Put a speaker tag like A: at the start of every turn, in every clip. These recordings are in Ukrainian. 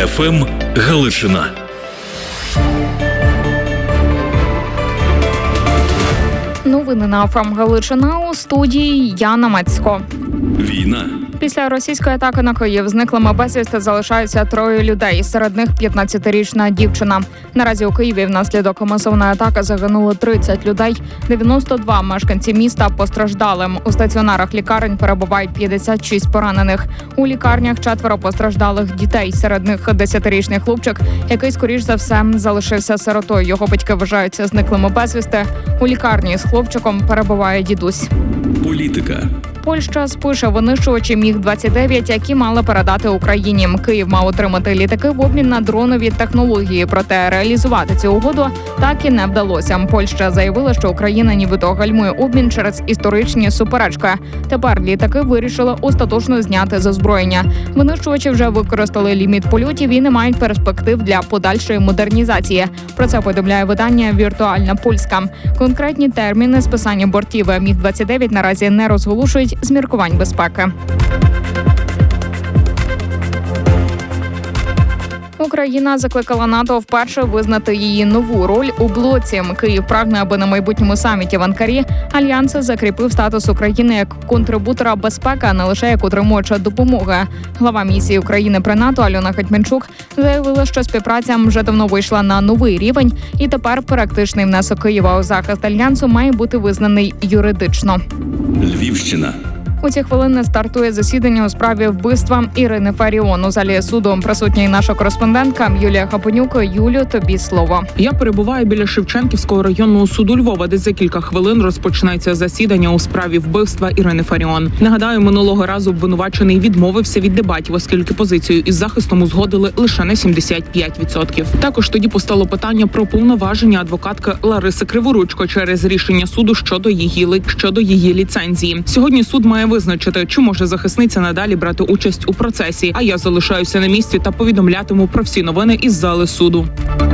A: ФМ Галичина.
B: Новини на ФМ Галичина, у студії Яна Мацько.
A: Війна.
B: Після російської атаки на Київ зниклими безвісти залишаються 3 людей, серед них 15-річна дівчина. Наразі у Києві внаслідок масовної атаки загинуло 30 людей, 92 мешканці міста постраждали. У стаціонарах лікарень перебувають 56 поранених. У лікарнях 4 постраждалих дітей, серед них 10-річний хлопчик, який, скоріш за все, залишився сиротою. Його батьки вважаються зниклими безвісти. У лікарні з хлопчиком перебуває дідусь.
A: Політика.
B: Польща спише винищувачі Міг-29, які мали передати Україні. Київ мав отримати літаки в обмін на дронові технології. Проте реалізувати цю угоду так і не вдалося. Польща заявила, що Україна нібито гальмує обмін через історичні суперечки. Тепер літаки вирішили остаточно зняти з озброєння. Винищувачі вже використали ліміт польотів і не мають перспектив для подальшої модернізації. Про це повідомляє видання «Віртуальна Польська». Конкретні терміни списання бортів Міг-29 наразі не розголошують з міркувань безпеки. Україна закликала НАТО вперше визнати її нову роль у блоці. Київ прагне, аби на майбутньому саміті в Анкарі Альянс закріпив статус України як контрибутора безпеки, а не лише як утримувача допомоги. Глава місії України при НАТО Альона Гетьманчук заявила, що співпраця вже давно вийшла на новий рівень, і тепер практичний внесок Києва у захист Альянсу має бути визнаний юридично.
A: Львівщина.
B: У ці хвилини стартує засідання у справі вбивства Ірини Фаріон. У залі суду присутня і наша кореспондентка Юлія Хапонюк. Юлю, тобі слово.
C: Я перебуваю біля Шевченківського районного суду Львова, де за кілька хвилин розпочнеться засідання у справі вбивства Ірини Фаріон. Нагадаю, минулого разу обвинувачений відмовився від дебатів, оскільки позицію із захистом узгодили лише на 75%. Також тоді постало питання про повноваження адвокатки Лариси Криворучко через рішення суду щодо її ліцензії. Сьогодні суд має визначити, чи може захисниця надалі брати участь у процесі, а я залишаюся на місці та повідомлятиму про всі новини із зали суду.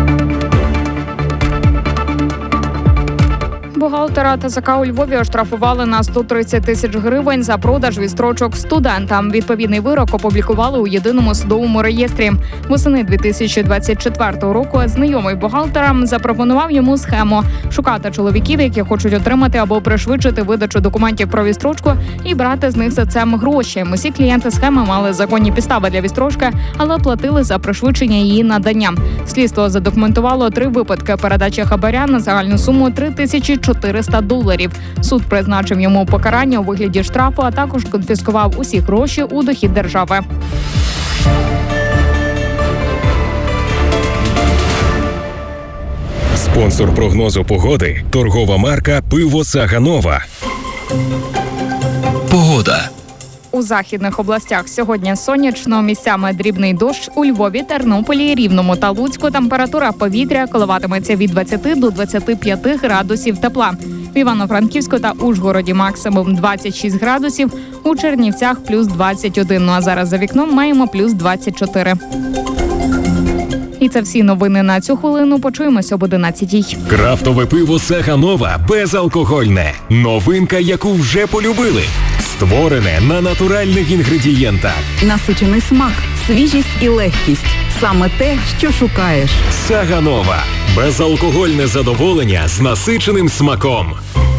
B: Бухгалтера ТЗК у Львові оштрафували на 130 тисяч гривень за продаж відстрочок студентам. Відповідний вирок опублікували у єдиному судовому реєстрі. Восени 2024 року знайомий бухгалтера запропонував йому схему шукати чоловіків, які хочуть отримати або пришвидшити видачу документів про відстрочку і брати з них за це гроші. Усі клієнти схеми мали законні підстави для відстрочки, але платили за пришвидшення її надання. Слідство задокументувало 3 випадки передачі хабаря на загальну суму $3400. Суд призначив йому покарання у вигляді штрафу, а також конфіскував усі гроші у дохід держави.
A: Спонсор прогнозу погоди – торгова марка «Пиво Саганова». Погода.
B: У західних областях сьогодні сонячно, місцями дрібний дощ. У Львові, Тернополі, Рівному та Луцьку температура повітря коливатиметься від 20 до 25 градусів тепла. В Івано-Франківську та Ужгороді максимум 26 градусів, у Чернівцях плюс 21, а зараз за вікном маємо плюс 24. І це всі новини на цю хвилину. Почуємося об 11-й.
A: Крафтове пиво Саганова безалкогольне. Новинка, яку вже полюбили. Створене на натуральних інгредієнтах.
D: Насичений смак, свіжість і легкість. Саме те, що шукаєш.
A: Саганова. Безалкогольне задоволення з насиченим смаком.